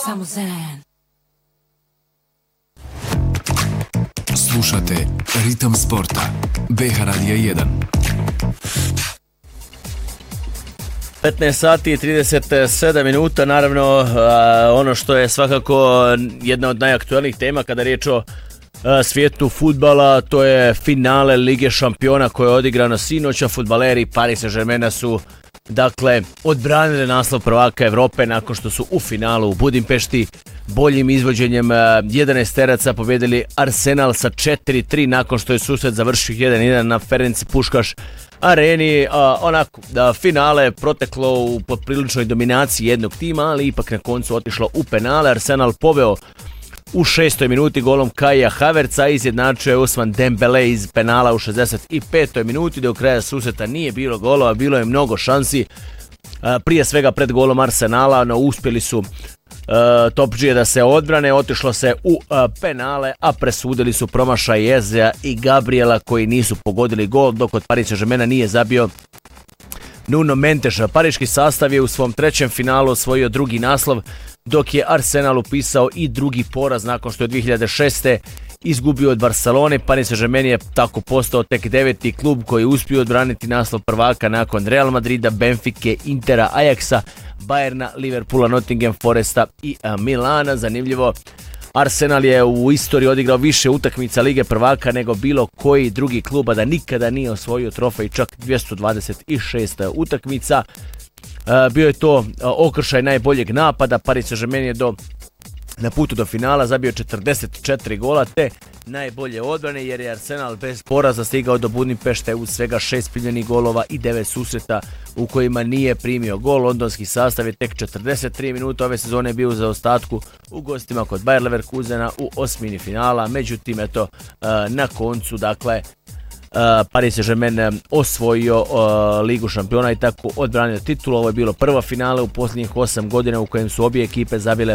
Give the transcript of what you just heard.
Samo zen. Slušate Ritam sporta. BH Radija 1. 15 sati i 37 minuta, naravno ono što je svakako jedna od najaktualnijih tema kada je riječ o svijetu fudbala, to je finale Lige šampiona koje je odigrano sinoć, a fudbaleri Paris Saint-Germaina su dakle odbranili naslov prvaka Evrope nakon što su u finalu u Budimpešti boljim izvođenjem 11 teraca pobjedili Arsenal sa 4-3 nakon što je susret završio 1-1 na Ferenc Puškaš areni. Finale proteklo u popriličnoj dominaciji jednog tima, ali ipak na koncu otišlo u penale. Arsenal poveo u 6. minuti golom Kaja Havertza, izjednačio je Ousmane Dembele iz penala u 65. minuti. Do kraja susreta nije bilo golova, bilo je mnogo šansi, prije svega pred golom Arsenala, no uspjeli su topdžije da se odbrane, otišlo se u penale, a presudili su promašaj Ezea i Gabriela koji nisu pogodili gol, dok od Paris Saint-Germaina nije zabio Nuno Mendes. Pariški sastav je u svom trećem finalu osvojio drugi naslov, dok je Arsenal upisao i drugi poraz nakon što je 2006. izgubio od Barcelone. Paris Saint-Germain je tako postao tek 9. klub koji je uspio odbraniti naslov prvaka nakon Real Madrida, Benfike, Intera, Ajaxa, Bayerna, Liverpoola, Nottingham Foresta i Milana. Zanimljivo, Arsenal je u istoriji odigrao više utakmica Lige prvaka nego bilo koji drugi klub, a da nikada nije osvojio trofej, čak 226 utakmica. Bio je to okršaj najboljeg napada. Paris Saint-Germain je na putu do finala zabio 44 gola te najbolje odbrane, jer je Arsenal bez poraza stigao do Budimpešte uz svega 6 primljenih golova i 9 susreta u kojima nije primio gol. Londonski sastav je tek 43 minuta ove sezone bio u zaostatku u gostima kod Bayer Leverkusena u osmini finala, međutim na koncu dakle Paris Saint-Germain osvojio Ligu šampiona i tako odbranio titulu. Ovo je bilo prvo finale u posljednjih 8 godina u kojem su obje ekipe zabile